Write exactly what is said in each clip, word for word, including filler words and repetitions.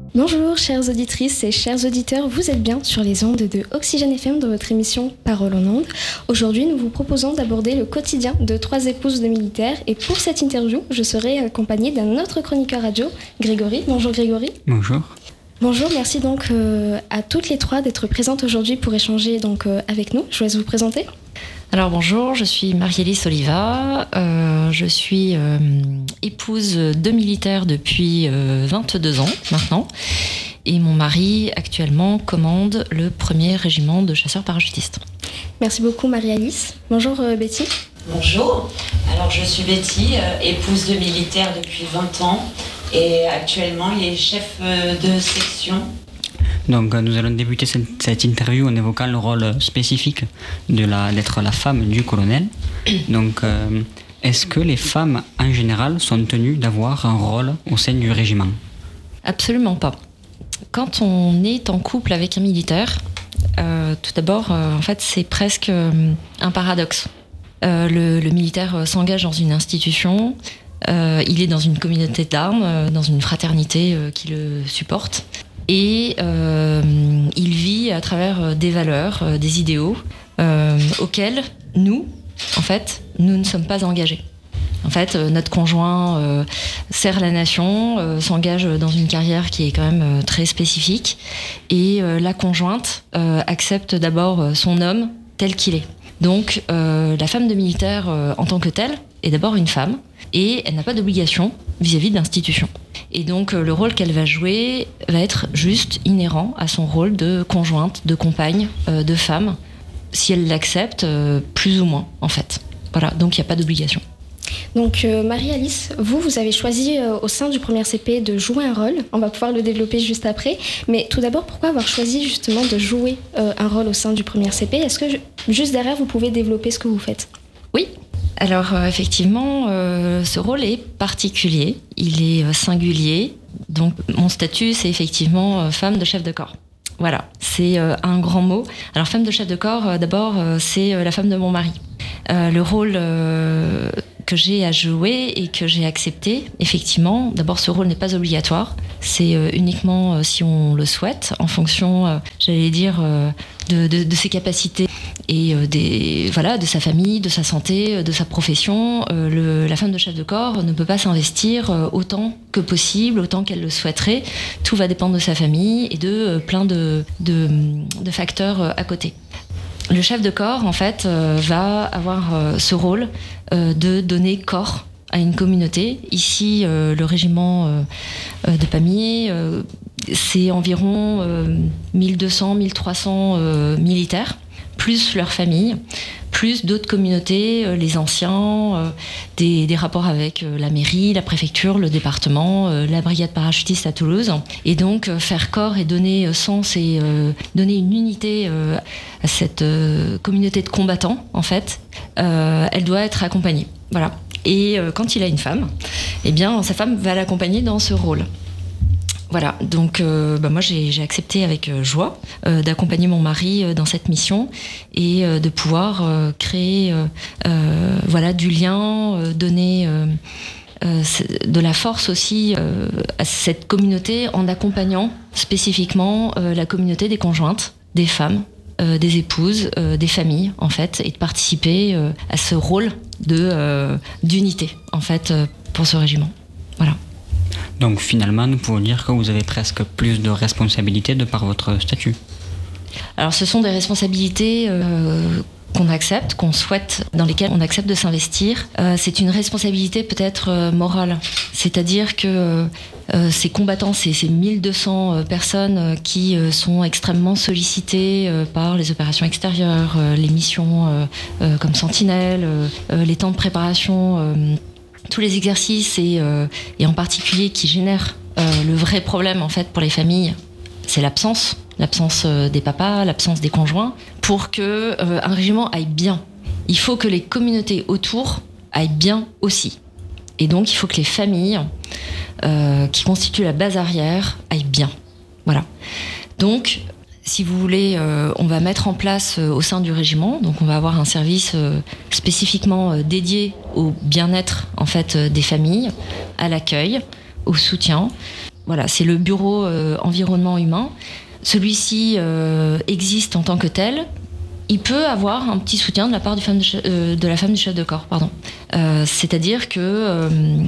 Bonjour chères auditrices et chers auditeurs, vous êtes bien sur les ondes de Oxygène F M dans votre émission Parole en ondes. Aujourd'hui, nous vous proposons d'aborder le quotidien de trois épouses de militaires et pour cette interview, je serai accompagnée d'un autre chroniqueur radio, Grégory. Bonjour Grégory. Bonjour. Bonjour, merci donc euh, à toutes les trois d'être présentes aujourd'hui pour échanger donc, euh, avec nous. Je vous laisse vous présenter. Alors bonjour, je suis Marie-Alice Oliva, euh, je suis euh, épouse de militaires depuis euh, vingt-deux ans maintenant et mon mari actuellement commande le premier régiment de chasseurs parachutistes. Merci beaucoup Marie-Alice. Bonjour euh, Betty. Bonjour, alors je suis Betty, euh, épouse de militaire depuis vingt ans et actuellement il est chef euh, de section. Donc nous allons débuter cette, cette interview en évoquant le rôle spécifique de la, d'être la femme du colonel. Donc euh, est-ce que les femmes en général sont tenues d'avoir un rôle au sein du régiment ? Absolument pas. Quand on est en couple avec un militaire, euh, tout d'abord euh, en fait c'est presque euh, un paradoxe. Euh, le, le militaire s'engage dans une institution, euh, il est dans une communauté d'armes, euh, dans une fraternité euh, qui le supporte. Et euh, il vit à travers des valeurs, euh, des idéaux euh, auxquels nous, en fait, nous ne sommes pas engagés. En fait, euh, notre conjoint euh, sert la nation, euh, s'engage dans une carrière qui est quand même euh, très spécifique. Et euh, la conjointe euh, accepte d'abord euh, son homme tel qu'il est. Donc, euh, la femme de militaire euh, en tant que telle est d'abord une femme et elle n'a pas d'obligation vis-à-vis de l'institution. Et donc euh, le rôle qu'elle va jouer va être juste inhérent à son rôle de conjointe, de compagne, euh, de femme, si elle l'accepte, euh, plus ou moins en fait. Voilà, donc il n'y a pas d'obligation. Donc euh, Marie-Alice, vous, vous avez choisi euh, au sein du premier C P de jouer un rôle. On va pouvoir le développer juste après. Mais tout d'abord, pourquoi avoir choisi justement de jouer euh, un rôle au sein du premier C P ? Est-ce que juste derrière, vous pouvez développer ce que vous faites ? Oui. Alors euh, effectivement, euh, ce rôle est particulier, il est euh, singulier. Donc mon statut, c'est effectivement euh, femme de chef de corps. Voilà, c'est euh, un grand mot. Alors femme de chef de corps, euh, d'abord, euh, c'est euh, la femme de mon mari. Euh, le rôle euh, que j'ai à jouer et que j'ai accepté, effectivement, d'abord ce rôle n'est pas obligatoire, c'est euh, uniquement euh, si on le souhaite, en fonction, euh, j'allais dire, euh, de, de, de ses capacités et euh, des, voilà, de sa famille, de sa santé, de sa profession. Euh, le, la femme de chef de corps ne peut pas s'investir euh, autant que possible, autant qu'elle le souhaiterait. Tout va dépendre de sa famille et de euh, plein de, de, de facteurs euh, à côté. Le chef de corps, en fait, euh, va avoir euh, ce rôle euh, de donner corps à une communauté. Ici, euh, le régiment euh, euh, de Pamiers, euh, c'est environ euh, mille deux cents, mille trois cents euh, militaires, plus leurs familles, plus d'autres communautés, euh, les anciens, euh, des, des rapports avec euh, la mairie, la préfecture, le département, euh, la brigade parachutiste à Toulouse. Et donc, euh, faire corps et donner euh, sens et euh, donner une unité euh, à cette euh, communauté de combattants, en fait, euh, elle doit être accompagnée. Voilà. Et euh, quand il a une femme, eh bien, sa femme va l'accompagner dans ce rôle. Voilà, donc euh, bah moi j'ai, j'ai accepté avec euh, joie euh, d'accompagner mon mari euh, dans cette mission et euh, de pouvoir euh, créer euh, euh, voilà, du lien, euh, donner euh, euh, de la force aussi euh, à cette communauté en accompagnant spécifiquement euh, la communauté des conjointes, des femmes, euh, des épouses, euh, des familles en fait, et de participer euh, à ce rôle de, euh, d'unité en fait euh, pour ce régiment. Voilà. Donc finalement, nous pouvons dire que vous avez presque plus de responsabilités de par votre statut. Alors ce sont des responsabilités euh, qu'on accepte, qu'on souhaite, dans lesquelles on accepte de s'investir. Euh, c'est une responsabilité peut-être euh, morale. C'est-à-dire que euh, ces combattants, ces, ces mille deux cents euh, personnes euh, qui euh, sont extrêmement sollicitées euh, par les opérations extérieures, euh, les missions euh, euh, comme Sentinelle, euh, euh, les temps de préparation... Euh, tous les exercices et, euh, et en particulier qui génèrent euh, le vrai problème en fait pour les familles, c'est l'absence, l'absence euh, des papas, l'absence des conjoints. Pour que euh, un régiment aille bien, il faut que les communautés autour aillent bien aussi. Et donc il faut que les familles euh, qui constituent la base arrière aillent bien. Voilà. Donc si vous voulez, euh, on va mettre en place euh, au sein du régiment, donc on va avoir un service euh, spécifiquement euh, dédié au bien-être en fait euh, des familles, à l'accueil, au soutien. voilà, c'est le bureau euh, environnement humain. Celui-ci euh, existe en tant que tel. Il peut avoir un petit soutien de la part du femme de, che- euh, de la femme du chef de corps, pardon. Euh, c'est-à-dire que euh,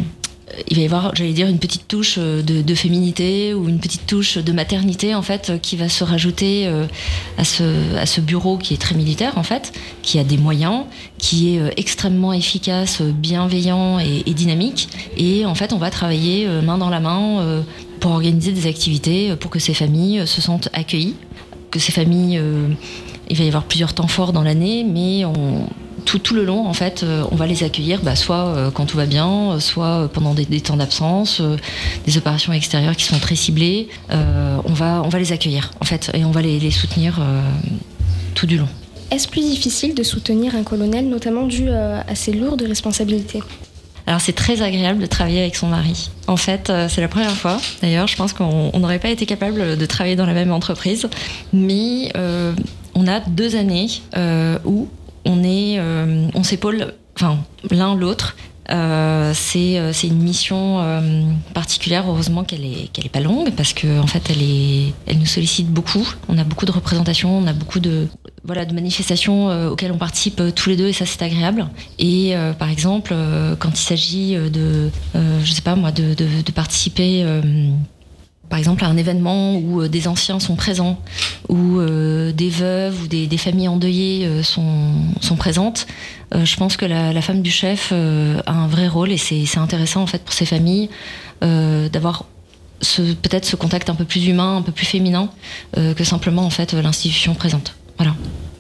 il va y avoir, j'allais dire, une petite touche de, de féminité ou une petite touche de maternité en fait, qui va se rajouter euh, à ce à ce bureau qui est très militaire en fait, qui a des moyens, qui est euh, extrêmement efficace, bienveillant et, et dynamique. Et en fait, on va travailler euh, main dans la main euh, pour organiser des activités pour que ces familles se sentent accueillies, que ces familles euh, il va y avoir plusieurs temps forts dans l'année, mais on, tout, tout le long, en fait, on va les accueillir, bah, soit quand tout va bien, soit pendant des, des temps d'absence, euh, des opérations extérieures qui sont très ciblées. Euh, on va, on va les accueillir, en fait, et on va les, les soutenir euh, tout du long. Est-ce plus difficile de soutenir un colonel, notamment dû à ses lourdes responsabilités ? Alors c'est très agréable de travailler avec son mari. En fait, euh, c'est la première fois. D'ailleurs, je pense qu'on n'aurait pas été capable de travailler dans la même entreprise. Mais euh, on a deux années euh, où on est, euh, on s'épaule, enfin l'un l'autre. Euh, c'est, c'est une mission euh, particulière. Heureusement qu'elle est, qu'elle est pas longue parce que en fait, elle est, elle nous sollicite beaucoup. On a beaucoup de représentations, on a beaucoup de voilà de manifestations euh, auxquelles on participe euh, tous les deux et ça c'est agréable. Et euh, par exemple, euh, quand il s'agit de, euh, je sais pas moi, de, de, de participer. Euh, Par exemple, à un événement où euh, des anciens sont présents, où euh, des veuves ou des, des familles endeuillées euh, sont, sont présentes, euh, je pense que la, la femme du chef euh, a un vrai rôle et c'est, c'est intéressant en fait pour ces familles euh, d'avoir ce, peut-être ce contact un peu plus humain, un peu plus féminin euh, que simplement en fait l'institution présente. Voilà.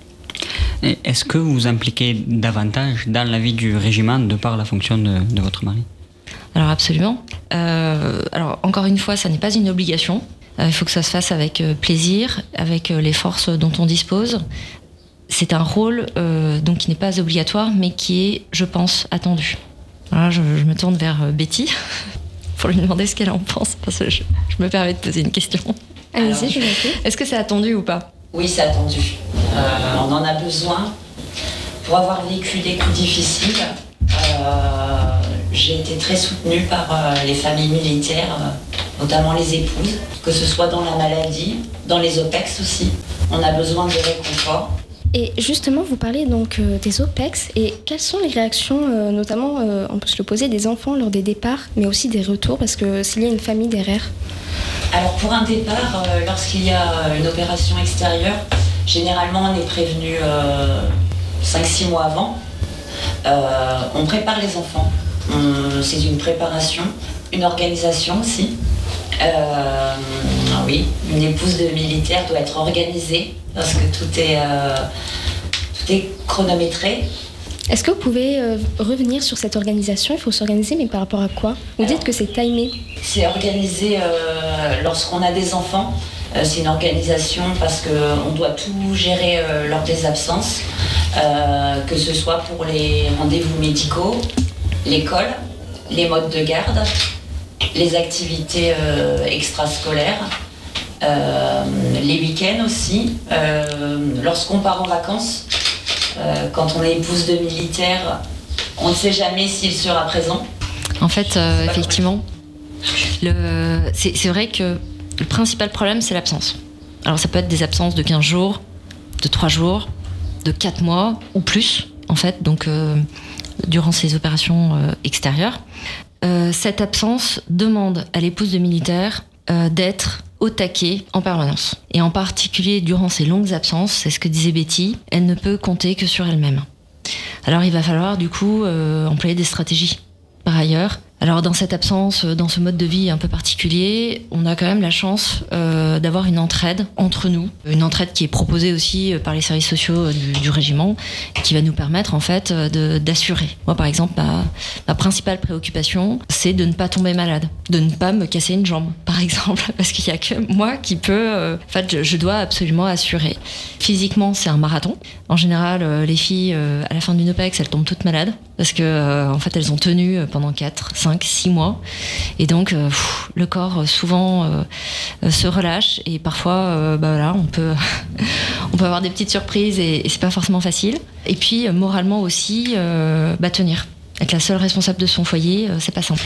Et est-ce que vous vous impliquez davantage dans la vie du régiment de par la fonction de, de votre mari ? Alors absolument. Euh, alors encore une fois, ça n'est pas une obligation. Euh, il faut que ça se fasse avec euh, plaisir, avec euh, les forces dont on dispose. C'est un rôle euh, donc qui n'est pas obligatoire, mais qui est, je pense, attendu. Voilà, je, je me tourne vers euh, Betty pour lui demander ce qu'elle en pense, parce que je, je me permets de poser une question. Allez-y, je vous en prie. Est-ce que c'est attendu ou pas ? Oui, c'est attendu. Euh, on en a besoin pour avoir vécu des coups difficiles. Euh, j'ai été très soutenue par euh, les familles militaires, euh, notamment les épouses, que ce soit dans la maladie, dans les O P E X aussi. On a besoin de réconfort. Et justement, vous parlez donc euh, des O P E X, et quelles sont les réactions, euh, notamment, euh, on peut se le poser, des enfants lors des départs, mais aussi des retours, parce que s'il y a une famille derrière ? Alors pour un départ, euh, lorsqu'il y a une opération extérieure, généralement on est prévenu euh, cinq six mois avant. Euh, on prépare les enfants. On, c'est une préparation, une organisation aussi. Euh, oui, une épouse de militaire doit être organisée parce que tout est, euh, tout est chronométré. Est-ce que vous pouvez euh, revenir sur cette organisation ? Il faut s'organiser, mais par rapport à quoi ? Vous dites que c'est timé. C'est organisé euh, lorsqu'on a des enfants. Euh, c'est une organisation parce qu'on doit tout gérer euh, lors des absences, euh, que ce soit pour les rendez-vous médicaux, l'école, les modes de garde, les activités euh, extrascolaires, euh, les week-ends aussi. Euh, lorsqu'on part en vacances, euh, quand on est épouse de militaire, on ne sait jamais s'il sera présent. En fait, euh, effectivement, le, c'est, c'est vrai que le principal problème, c'est l'absence. Alors ça peut être des absences de quinze jours, de trois jours, de quatre mois ou plus, en fait, donc euh, durant ces opérations euh, extérieures. Euh, cette absence demande à l'épouse de militaire euh, d'être au taquet en permanence. Et en particulier durant ces longues absences, c'est ce que disait Betty, elle ne peut compter que sur elle-même. Alors il va falloir du coup euh, employer des stratégies. Par ailleurs, alors dans cette absence, dans ce mode de vie un peu particulier, on a quand même la chance euh, d'avoir une entraide entre nous, une entraide qui est proposée aussi par les services sociaux du, du régiment, qui va nous permettre en fait de, d'assurer. Moi par exemple, ma, ma principale préoccupation, c'est de ne pas tomber malade, de ne pas me casser une jambe par exemple, parce qu'il n'y a que moi qui peux, euh, en fait je, je dois absolument assurer. Physiquement c'est un marathon. En général, euh, les filles euh, à la fin d'une O P E X, elles tombent toutes malades, parce que euh, en fait elles ont tenu pendant quatre, cinq, six mois, et donc euh, pff, le corps euh, souvent euh, euh, se relâche, et parfois euh, bah voilà, on peut on peut avoir des petites surprises, et, et c'est pas forcément facile. Et puis euh, moralement aussi, euh, bah, tenir, être la seule responsable de son foyer, euh, c'est pas simple.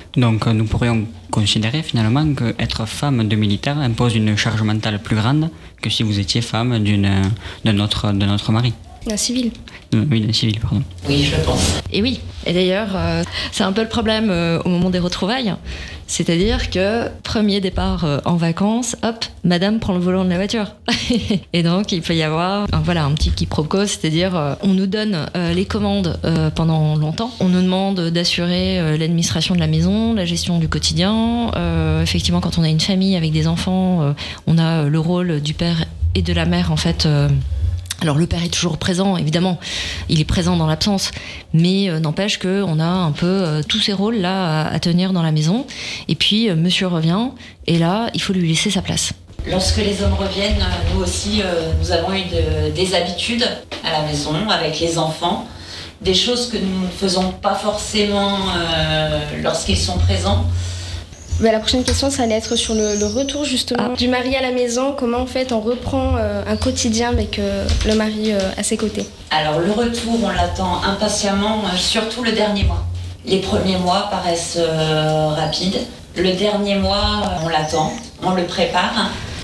Donc nous pourrions considérer finalement qu'être femme de militaire impose une charge mentale plus grande que si vous étiez femme d'une, d'un, autre, d'un autre mari. Un civil. Oui, d'un civil, pardon. Oui, je pense. Et oui, et d'ailleurs, euh, c'est un peu le problème euh, au moment des retrouvailles. C'est-à-dire que, premier départ euh, en vacances, hop, madame prend le volant de la voiture. Et donc, il peut y avoir un, voilà, un petit quiproquo, c'est-à-dire euh, on nous donne euh, les commandes euh, pendant longtemps. On nous demande d'assurer euh, l'administration de la maison, la gestion du quotidien. Euh, effectivement, quand on a une famille avec des enfants, euh, on a le rôle du père et de la mère, en fait... Euh, Alors le père est toujours présent, évidemment, il est présent dans l'absence, mais euh, n'empêche qu'on a un peu euh, tous ces rôles-là à, à tenir dans la maison. Et puis euh, monsieur revient, et là, il faut lui laisser sa place. Lorsque les hommes reviennent, nous aussi, euh, nous avons eu de, des habitudes à la maison, avec les enfants, des choses que nous ne faisons pas forcément euh, lorsqu'ils sont présents. Bah, la prochaine question, ça allait être sur le, le retour justement ah. du mari à la maison. Comment en fait on reprend euh, un quotidien avec euh, le mari euh, à ses côtés? Alors le retour, on l'attend impatiemment, euh, surtout le dernier mois. Les premiers mois paraissent euh, rapides. Le dernier mois, euh, on l'attend, on le prépare.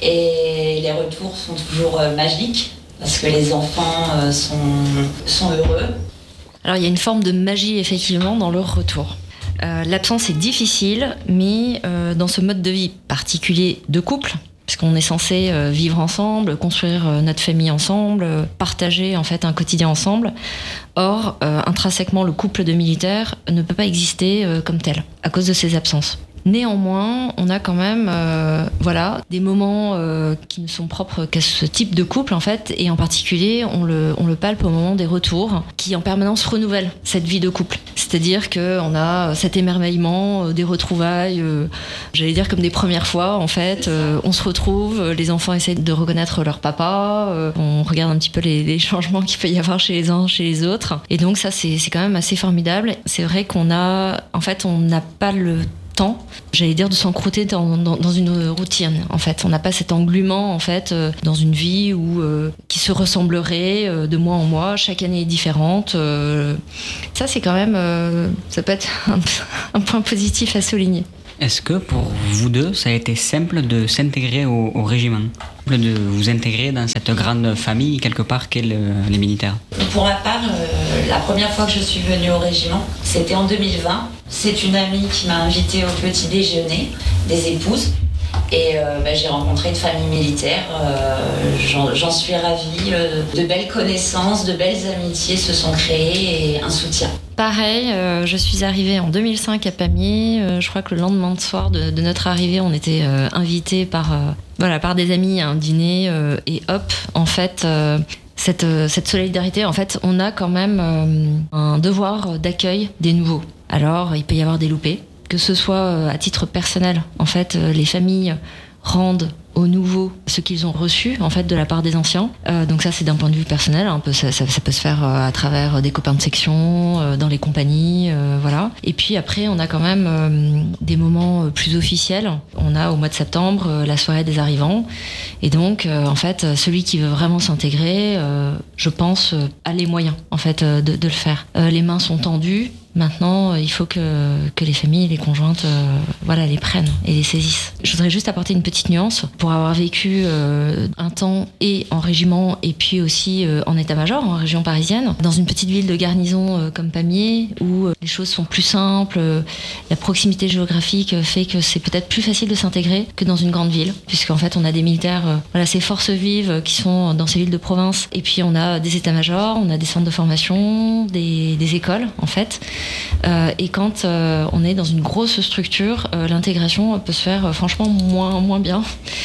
Et les retours sont toujours euh, magiques parce que les enfants euh, sont, sont heureux. Alors il y a une forme de magie effectivement dans leur retour. Euh, l'absence est difficile, mais euh, dans ce mode de vie particulier de couple, puisqu'on est censé euh, vivre ensemble, construire euh, notre famille ensemble, euh, partager en fait un quotidien ensemble. Or, euh, intrinsèquement, le couple de militaires ne peut pas exister euh, comme tel, à cause de ces absences. Néanmoins, on a quand même euh, voilà, des moments euh, qui ne sont propres qu'à ce type de couple, en fait, et en particulier, on le, on le palpe au moment des retours, qui en permanence renouvellent cette vie de couple. C'est-à-dire qu'on a cet émerveillement euh, des retrouvailles, euh, j'allais dire comme des premières fois, en fait. Euh, on se retrouve, les enfants essaient de reconnaître leur papa, euh, on regarde un petit peu les, les changements qu'il peut y avoir chez les uns, chez les autres. Et donc ça, c'est, c'est quand même assez formidable. C'est vrai qu'on a, en fait, on n'a pas le temps, j'allais dire, de s'encrouter dans, dans, dans une routine. En fait, on n'a pas cet englument en fait euh, dans une vie où euh, qui se ressemblerait euh, de mois en mois. Chaque année est différente. Euh, ça, c'est quand même, euh, ça peut être un, un point positif à souligner. Est-ce que pour vous deux, ça a été simple de s'intégrer au, au régiment, de vous intégrer dans cette grande famille quelque part qu'est le, les militaires? Pour ma part, euh, la première fois que je suis venue au régiment, c'était en deux mille vingt. C'est une amie qui m'a invitée au petit déjeuner des épouses. Et euh, bah, j'ai rencontré une famille militaire, euh, j'en, j'en suis ravie. Euh, de belles connaissances, de belles amitiés se sont créées et un soutien. Pareil, euh, je suis arrivée en deux mille cinq à Pamiers. Euh, je crois que le lendemain de soir de, de notre arrivée, on était euh, invités par, euh, voilà, par des amis à un dîner. Euh, et hop, en fait, euh, cette, euh, cette solidarité, en fait, on a quand même euh, un devoir d'accueil des nouveaux. Alors, il peut y avoir des loupés. Que ce soit à titre personnel, en fait, les familles rendent aux nouveaux ce qu'ils ont reçu en fait de la part des anciens. Euh, donc ça, c'est d'un point de vue personnel. Un peu, ça, ça, ça peut se faire à travers des copains de section, euh, dans les compagnies, euh, voilà. Et puis après, on a quand même euh, des moments plus officiels. On a au mois de septembre euh, la soirée des arrivants. Et donc, euh, en fait, celui qui veut vraiment s'intégrer, euh, je pense, euh, a les moyens en fait de, de le faire. Euh, les mains sont tendues. Maintenant, il faut que, que les familles, les conjointes, euh, voilà, les prennent et les saisissent. Je voudrais juste apporter une petite nuance. Pour avoir vécu euh, un temps et en régiment et puis aussi euh, en état-major, en région parisienne, dans une petite ville de garnison euh, comme Pamiers, où euh, les choses sont plus simples, euh, la proximité géographique fait que c'est peut-être plus facile de s'intégrer que dans une grande ville, puisqu'en fait, on a des militaires, euh, voilà, ces forces vives euh, qui sont dans ces villes de province, et puis on a des états-majors, on a des centres de formation, des, des écoles, en fait. Euh, et quand euh, on est dans une grosse structure, euh, l'intégration peut se faire euh, franchement moins, moins bien.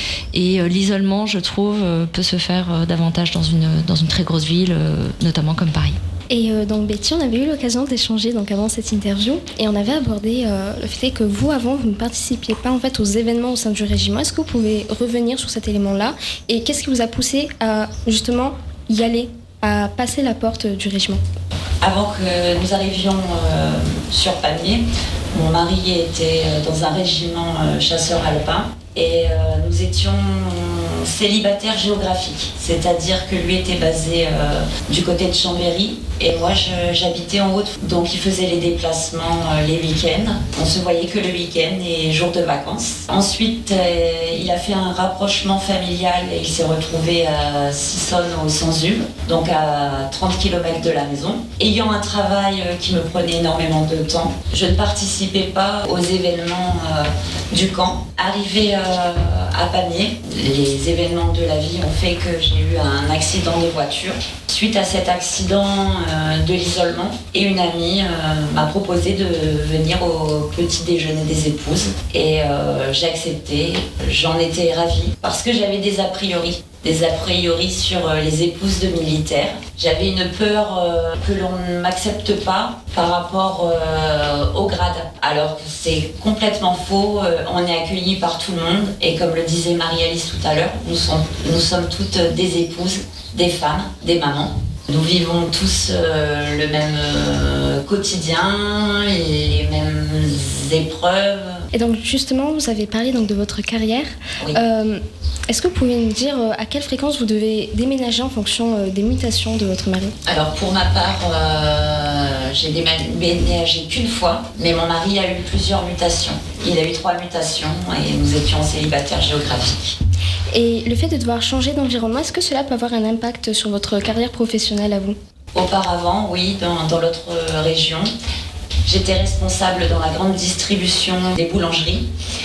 Et euh, l'isolement, je trouve, euh, peut se faire euh, davantage dans une, dans une très grosse ville, euh, notamment comme Paris. Et euh, donc Betty, on avait eu l'occasion d'échanger donc avant cette interview et on avait abordé euh, le fait que vous, avant, vous ne participiez pas en fait aux événements au sein du régiment. Est-ce que vous pouvez revenir sur cet élément-là et qu'est-ce qui vous a poussé à justement y aller, à passer la porte du régiment? Avant que nous arrivions euh, sur Pamiers, mon mari était dans un régiment euh, chasseur alpin et euh, nous étions célibataires géographiques, c'est-à-dire que lui était basé euh, du côté de Chambéry et moi je, j'habitais en Haute, donc il faisait les déplacements euh, les week-ends. On se voyait que le week-end et jours de vacances. Ensuite, euh, il a fait un rapprochement familial et il s'est retrouvé à Sissonne au Sanzub, donc à trente kilomètres de la maison. Ayant un travail euh, qui me prenait énormément de temps, je ne participais pas aux événements euh, du camp. Arrivé euh, à Pamiers, les événements de la vie ont fait que j'ai eu un accident de voiture. Suite à cet accident euh, de l'isolement, et une amie euh, m'a proposé de venir au petit déjeuner des épouses et euh, j'ai accepté. J'en étais ravie parce que j'avais des a priori. Des a priori sur euh, les épouses de militaires. J'avais une peur euh, que l'on ne m'accepte pas par rapport euh, au grade. Alors que c'est complètement faux, euh, on est accueillis par tout le monde et comme le disait Marie-Alice tout à l'heure, nous sommes, nous sommes toutes des épouses, des femmes, des mamans. Nous vivons tous euh, le même euh, quotidien, les mêmes épreuves. Et donc justement, vous avez parlé donc de votre carrière. Oui. Euh, est-ce que vous pouvez nous dire euh, à quelle fréquence vous devez déménager en fonction euh, des mutations de votre mari ? Alors pour ma part, euh, j'ai déménagé qu'une fois, mais mon mari a eu plusieurs mutations. Il a eu trois mutations et nous étions célibataires géographiques. Et le fait de devoir changer d'environnement, est-ce que cela peut avoir un impact sur votre carrière professionnelle à vous ? Auparavant, oui, dans, dans l'autre région. J'étais responsable dans la grande distribution des boulangeries.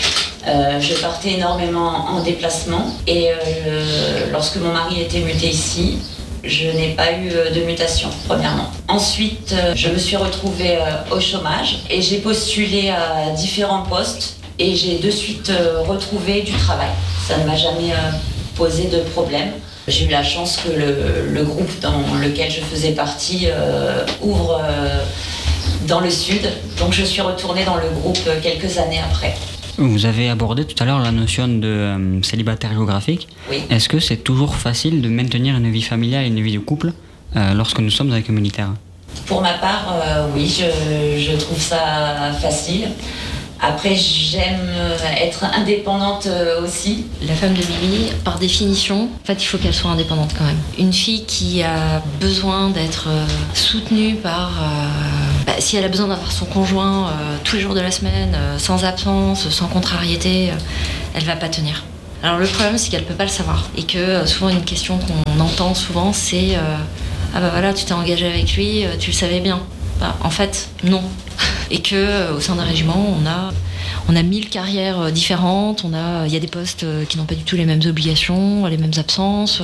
Euh, je partais énormément en déplacement et euh, lorsque mon mari était muté ici, je n'ai pas eu de mutation, premièrement. Ensuite, euh, je me suis retrouvée euh, au chômage et j'ai postulé à différents postes et j'ai de suite euh, retrouvé du travail. Ça ne m'a jamais euh, posé de problème. J'ai eu la chance que le, le groupe dans lequel je faisais partie euh, ouvre euh, dans le sud, donc je suis retournée dans le groupe quelques années après. Vous avez abordé tout à l'heure la notion de euh, célibataire géographique. Oui. Est-ce que c'est toujours facile de maintenir une vie familiale et une vie de couple euh, lorsque nous sommes avec un militaire ? Pour ma part, euh, oui, je, je trouve ça facile. Après, j'aime être indépendante aussi. La femme de Mimi, par définition, en fait, il faut qu'elle soit indépendante quand même. Une fille qui a besoin d'être euh, soutenue par... Euh, bah, si elle a besoin d'avoir son conjoint euh, tous les jours de la semaine, euh, sans absence, sans contrariété, euh, elle va pas tenir. Alors le problème, c'est qu'elle peut pas le savoir. Et que euh, souvent, une question qu'on entend souvent, c'est euh, « Ah bah voilà, tu t'es engagée avec lui, euh, tu le savais bien. » Bah, en fait, non. Et que au sein d'un régiment, on a, on a mille carrières différentes, on a, il y a des postes qui n'ont pas du tout les mêmes obligations, les mêmes absences.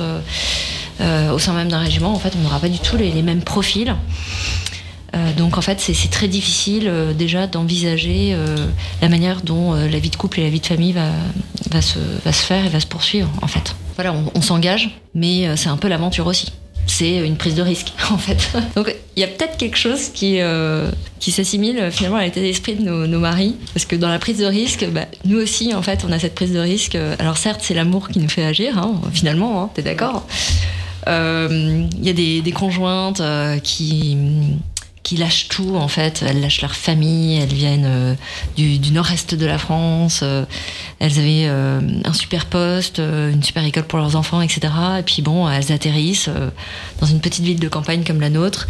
Euh, au sein même d'un régiment, en fait, on n'aura pas du tout les, les mêmes profils. Euh, donc en fait, c'est, c'est très difficile euh, déjà d'envisager euh, la manière dont euh, la vie de couple et la vie de famille va, va, se, va se faire et va se poursuivre, en fait. Voilà, on, on s'engage, mais euh, c'est un peu l'aventure aussi. C'est une prise de risque, en fait. Donc, il y a peut-être quelque chose qui, euh, qui s'assimile finalement à l'état d'esprit de nos, nos maris. Parce que dans la prise de risque, bah, nous aussi, en fait, on a cette prise de risque. Alors, certes, c'est l'amour qui nous fait agir, hein, finalement, hein, t'es d'accord ? Euh, il y a des, des conjointes euh, qui... qui lâchent tout, en fait. Elles lâchent leur famille, elles viennent euh, du, du nord-est de la France, euh, elles avaient euh, un super poste, euh, une super école pour leurs enfants, et cetera. Et puis bon, elles atterrissent euh, dans une petite ville de campagne comme la nôtre.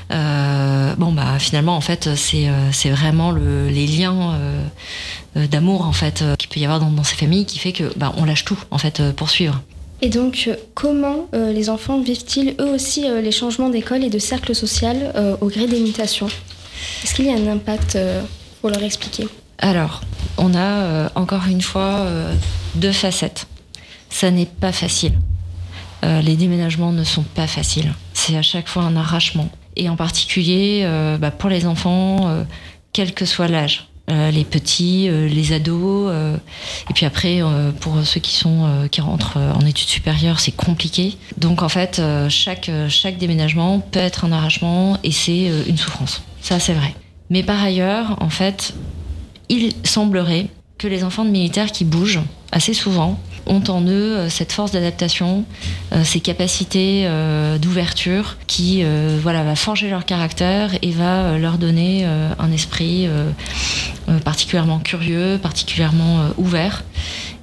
Euh, bon, bah finalement, en fait, c'est, euh, c'est vraiment le, les liens euh, d'amour, en fait, euh, qu'il peut y avoir dans, dans ces familles qui fait que bah, on lâche tout, en fait, euh, pour suivre. Et donc, euh, comment euh, les enfants vivent-ils eux aussi euh, les changements d'école et de cercle social euh, au gré des mutations ? Est-ce qu'il y a un impact euh, pour leur expliquer ? Alors, on a euh, encore une fois euh, deux facettes. Ça n'est pas facile. Euh, les déménagements ne sont pas faciles. C'est à chaque fois un arrachement. Et en particulier, euh, bah, pour les enfants, euh, quel que soit l'âge. Euh, les petits, euh, les ados, euh, et puis après euh, pour ceux qui sont euh, qui rentrent euh, en études supérieures, c'est compliqué. Donc en fait, euh, chaque chaque déménagement peut être un arrachement et c'est euh, une souffrance. Ça c'est vrai. Mais par ailleurs, en fait, il semblerait que les enfants de militaires qui bougent assez souvent ont en eux cette force d'adaptation, euh, ces capacités euh, d'ouverture qui euh, voilà, va forger leur caractère et va euh, leur donner euh, un esprit euh, euh, particulièrement curieux, particulièrement euh, ouvert.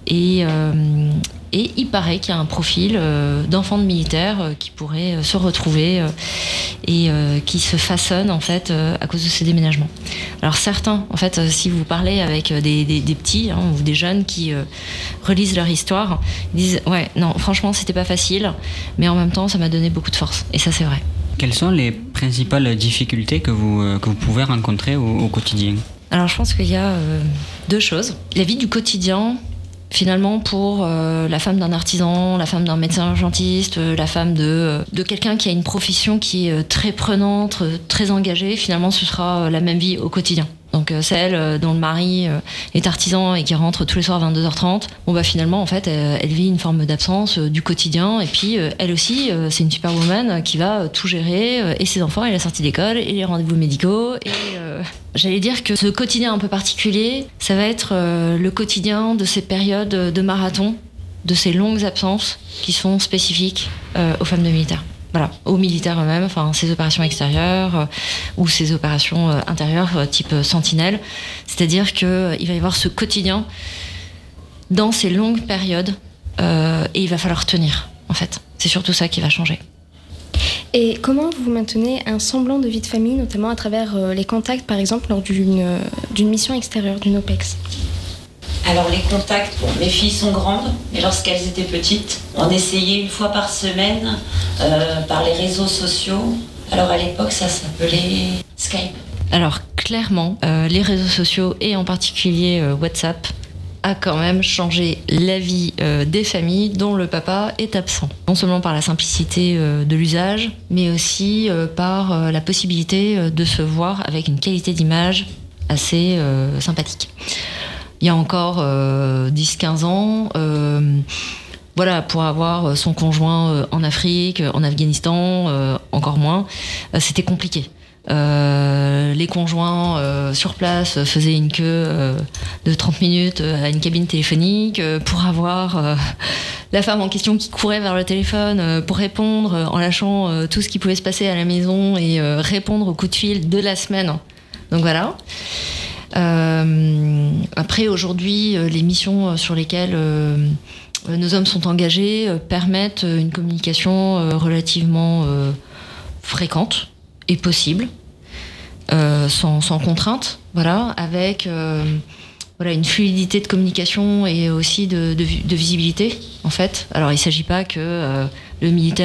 Et, euh, et il paraît qu'il y a un profil euh, d'enfant de militaire euh, qui pourrait euh, se retrouver euh, et euh, qui se façonne en fait euh, à cause de ces déménagements. Alors certains, en fait, euh, si vous parlez avec des, des, des petits hein, ou des jeunes qui euh, relisent leur histoire, ils disent ouais, non, franchement, c'était pas facile, mais en même temps, ça m'a donné beaucoup de force. Et ça, c'est vrai. Quelles sont les principales difficultés que vous, euh, que vous pouvez rencontrer au, au quotidien ? Alors, je pense qu'il y a euh, deux choses. La vie du quotidien, finalement, pour euh, la femme d'un artisan, la femme d'un médecin urgentiste, euh, la femme de, euh, de quelqu'un qui a une profession qui est euh, très prenante, euh, très engagée, finalement, ce sera euh, la même vie au quotidien. Donc euh, celle euh, dont le mari euh, est artisan et qui rentre tous les soirs à vingt-deux heures trente, bon bah finalement en fait elle, elle vit une forme d'absence euh, du quotidien et puis euh, elle aussi euh, c'est une superwoman qui va euh, tout gérer euh, et ses enfants et la sortie d'école et les rendez-vous médicaux et euh, j'allais dire que ce quotidien un peu particulier ça va être euh, le quotidien de ces périodes de marathon, de ces longues absences qui sont spécifiques euh, aux femmes de militaires. Voilà, aux militaires eux-mêmes, enfin ces opérations extérieures euh, ou ces opérations euh, intérieures euh, type euh, sentinelle. C'est-à-dire qu'il euh, va y avoir ce quotidien dans ces longues périodes euh, et il va falloir tenir, en fait. C'est surtout ça qui va changer. Et comment vous maintenez un semblant de vie de famille, notamment à travers euh, les contacts, par exemple, lors d'une, euh, d'une mission extérieure, d'une OPEX ? Alors les contacts, bon, mes filles sont grandes, mais lorsqu'elles étaient petites, on essayait une fois par semaine euh, par les réseaux sociaux. Alors à l'époque, ça s'appelait Skype. Alors clairement, euh, les réseaux sociaux et en particulier euh, WhatsApp a quand même changé la vie euh, des familles dont le papa est absent. Non seulement par la simplicité euh, de l'usage, mais aussi euh, par euh, la possibilité euh, de se voir avec une qualité d'image assez euh, sympathique. Il y a encore euh, dix à quinze ans, euh, voilà, pour avoir son conjoint euh, en Afrique, en Afghanistan, euh, encore moins, euh, c'était compliqué. Euh, les conjoints euh, sur place faisaient une queue euh, de trente minutes à une cabine téléphonique euh, pour avoir euh, la femme en question qui courait vers le téléphone euh, pour répondre euh, en lâchant euh, tout ce qui pouvait se passer à la maison et euh, répondre au coup de fil de la semaine. Donc voilà. Euh, après, aujourd'hui, les missions sur lesquelles euh, nos hommes sont engagés euh, permettent une communication euh, relativement euh, fréquente et possible, euh, sans, sans contrainte, voilà, avec euh, voilà, une fluidité de communication et aussi de, de, de visibilité, en fait. Alors, il ne s'agit pas que euh, le militaire